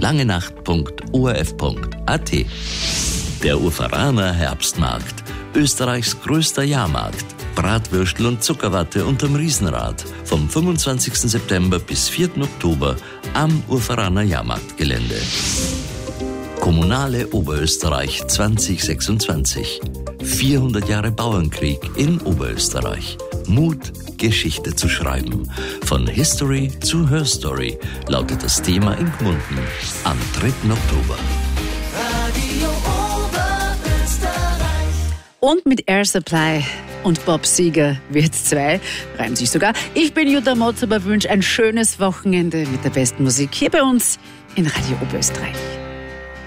langenacht.orf.at. Der Urferaner Herbstmarkt, Österreichs größter Jahrmarkt. Bratwürstel und Zuckerwatte unterm Riesenrad. Vom 25. September bis 4. Oktober am Urferaner Jahrmarktgelände. Kommunale Oberösterreich 2026. 400 Jahre Bauernkrieg in Oberösterreich. Mut, Geschichte zu schreiben. Von History zu Herstory lautet das Thema in Gmunden am 3. Oktober. Radio Oberösterreich. Und mit Air Supply und Bob Seger wird 2, reimt sich sogar. Ich bin Jutta Motz, aber wünsche ein schönes Wochenende mit der besten Musik hier bei uns in Radio Oberösterreich.